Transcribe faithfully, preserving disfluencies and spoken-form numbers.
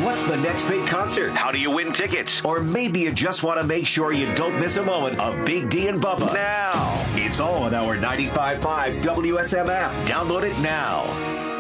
What's the next big concert? How do you win tickets? Or maybe you just want to make sure you don't miss a moment of Big D and Bubba. Now. It's all on our ninety-five point five W S M app. Download it now.